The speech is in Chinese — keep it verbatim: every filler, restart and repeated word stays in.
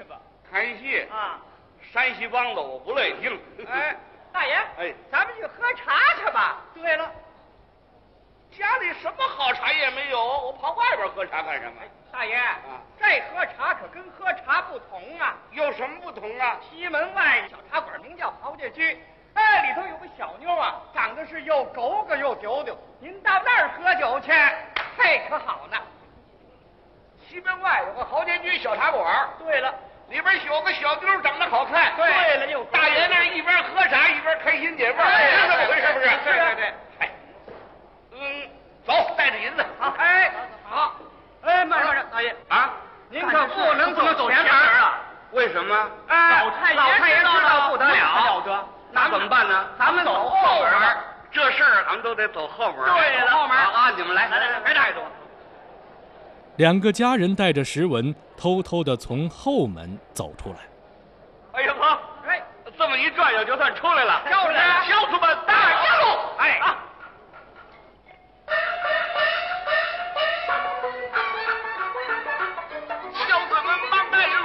去吧。 看戏啊， 山西梆子我不乐意听。 哎，大爷， 哎， 咱们去喝茶去吧。对了， 家里什么好茶也没有，我跑外边喝茶干什么？ 哎，大爷， 啊， 这喝茶可跟喝茶不同啊。 有什么不同啊？ 西门外小茶馆名叫豪家居，哎，里头有个小妞啊，长得是又狗狗又丢丢。您到那儿喝酒去，嘿，可好呢。 西门外有个豪家居小茶馆。 对了， 里边有个小妞长得好看。 对了，又大爷那一边喝茶一边开心解闷，是这么回事不是？ 对对对。 哎，嗯，走，带着银子。 好，哎，好，哎，慢慢着，大爷啊， 您可不能走前门啊。 为什么？ 哎，老太爷老太爷知道不得了， 了得。那怎么办呢？ 咱们走后门。 这事儿咱们都得走后门。 对了，后门啊，你们来， 来来来，别带着我。 两个家人带着石文偷偷地从后门走出来。 哎呀呵， 哎， 这么一转悠就算出来了。